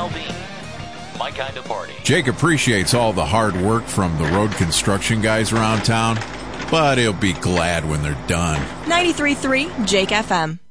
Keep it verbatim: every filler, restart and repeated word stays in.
Aldean. My kind of party. Jake appreciates all the hard work from the road construction guys around town, but he'll be glad when they're done. ninety-three point three Jake F M.